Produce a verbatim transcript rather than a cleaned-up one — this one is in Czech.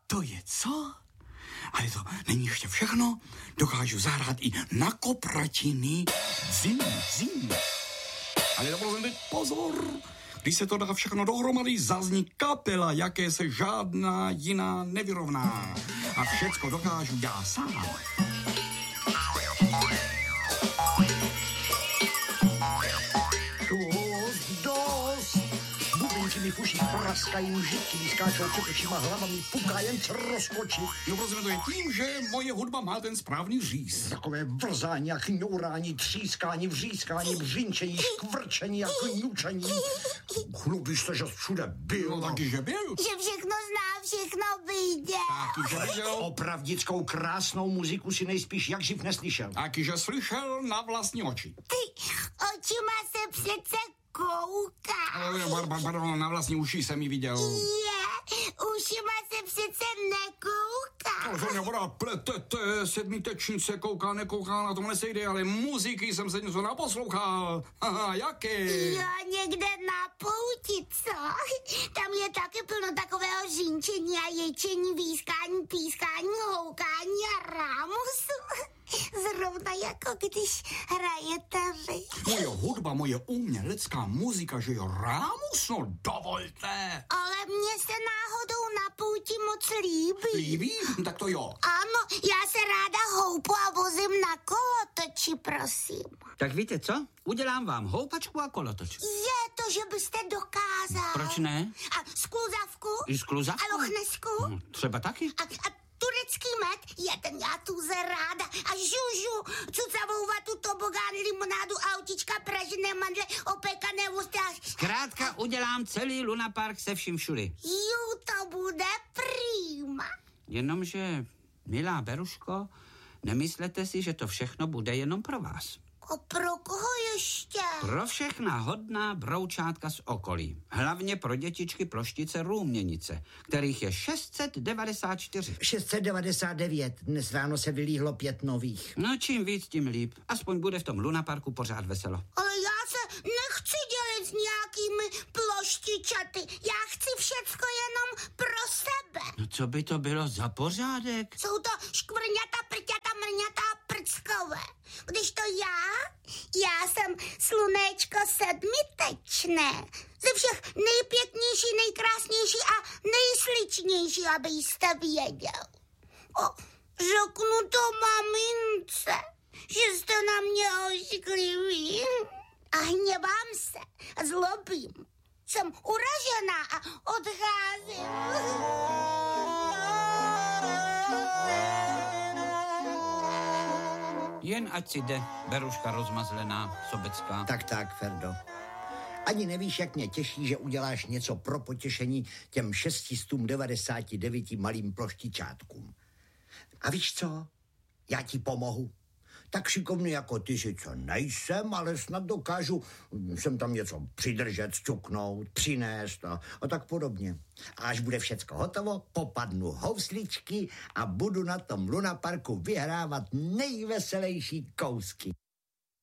To je co? Ale to není ještě všechno. Dokážu zahrát i na kopratiny. Zim, zim. Ale dobře, teď pozor. Když se to dá všechno dohromady, zazní kapela, jaké se žádná jiná nevyrovná. A všecko dokážu já sám. Dost, dost. Bubinky mi v uších praskají, mužiky skáčou kopečíma hlavami, puká jen co rozkočí. No prostě to je tím, že moje hudba má ten správný říz. Takové vrzání a kňourání, třískání, vřískání, břinčení, škvrčení a kňučení. Chlubíš se, že jsi všude byl. No taky, že byl. Že všechno zná, všechno viděl. Taky, že viděl. Opravdickou krásnou muziku si nejspíš jak živ neslyšel. Taky, že slyšel na vlastní oči. Ty očima se přece koukáš. Pardon, na vlastní uši jsem ji viděl. Je, ušima se přece nekoukáš. To mě voda pletete, sedmitečnice kouká, nekouká, na tom nesejde, ale muziky jsem se něco naposlouchal. Haha, jaké? Jo, někde na pouti, co? Tam je taky plno takového žínčení a ječení, výskání, pískání, houkání a rámusu. Zrovna jako když hrajete vy. Moje hudba, moje umělecká muzika, že jo, rámus, no dovolte. Ale mně se náhodou na pouti moc líbí. Líbí? Tak to jo. Ano, já se ráda houpu a vozím na kolotoči, prosím. Tak víte co? Udělám vám houpačku a kolotoč. Je to, že byste dokázal. Proč ne? A skluzavku? I skluzavku? A lochnesku? No, třeba taky. A, a turecký med? Je ten já tuze ráda. A žužu, cucavou vatu, tobogán, limonádu, autička, pražené mandle, opékané vostář. Zkrátka udělám celý lunapark se vším všudy. Jú, to bude prýma. Jenomže, milá Beruško, nemyslete si, že to všechno bude jenom pro vás. A pro koho ještě? Pro všechna hodná broučátka z okolí. Hlavně pro dětičky ploštice Růměnice, kterých je šest set devadesát čtyři. šest set devadesát devět. Dnes ráno se vylíhlo pět nových. No čím víc, tím líp. Aspoň bude v tom lunaparku pořád veselo. Ale já se nechci dělit s nějakými ploštičaty. Já chci všecko jenom pro sebe. No co by to bylo za pořádek? Jsou to škvrňata, prťata, mrňata a prckové. Když to já, já jsem slunečko sedmitečné. Ze všech nejpěknější, nejkrásnější a nejsličnější, abyste věděl. O, řeknu to mamince, že jste na mě ošklivý. A hněvám se a zlobím. Jsem uražená a odcházím. Jen ať si jde, Beruška rozmazlená, sobecká. Tak, tak, Ferdo. Ani nevíš, jak mě těší, že uděláš něco pro potěšení těm šest set devadesát devět malým ploštičátkům. A víš co? Já ti pomohu. Tak šikovný jako ty sice nejsem, ale snad dokážu sem tam něco přidržet, sťuknout, přinést a, a tak podobně. A až bude všecko hotovo, popadnu housličky a budu na tom lunaparku vyhrávat nejveselější kousky.